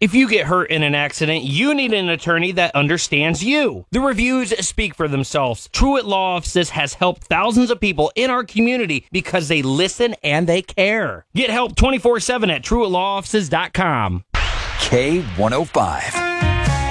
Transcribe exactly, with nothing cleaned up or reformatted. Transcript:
If you get hurt in an accident, you need an attorney that understands you. The reviews speak for themselves. Truett Law Offices has helped thousands of people in our community because they listen and they care. Get help twenty-four seven at truett law offices dot com. K one oh five.